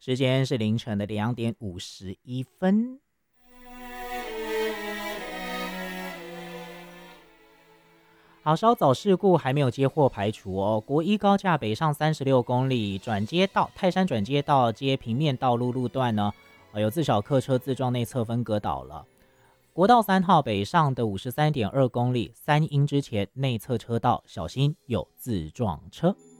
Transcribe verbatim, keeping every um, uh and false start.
时间是凌晨的两点五十一分。好，稍早事故还没有接获排除哦。国一高架北上三十六公里转接道泰山转接道接平面道路路段呢，呃有自小客车自撞内侧分隔岛了。国道三号北上的五十三点二公里三英之前内侧车道小心有自撞车。